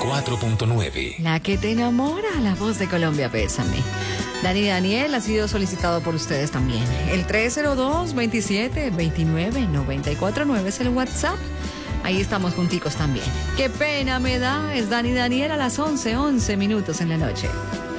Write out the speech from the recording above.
94.9. La que te enamora, la voz de Colombia, Bésame. Dani Daniel ha sido solicitado por ustedes también. El 302-27-29-949 es el WhatsApp. Ahí estamos junticos también. Qué pena me da, es Dani Daniel a las 11:11 en la noche.